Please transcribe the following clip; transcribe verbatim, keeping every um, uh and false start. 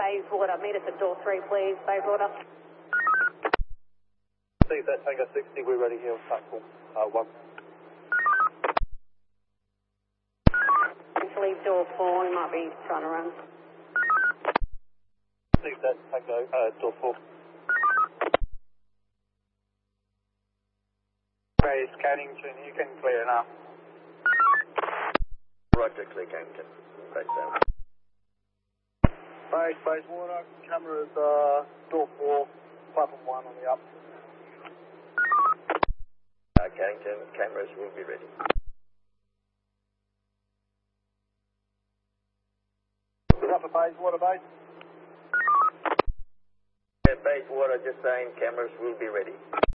Bayswater. Meet us at door three, please, Bayswater. See that Tango sixty, we're ready here on platform uh, one. To leave door four, we might be trying to run. See that Tango, uh, door four. Base Cannington, you can clear now. Roger, clear Cannington. Great sound. Base, Bayswater, cameras, uh, door four, platform one on the up. Uh, Cannington, cameras will be ready. Upper Bayswater, base. Yeah, Bayswater, just saying cameras will be ready.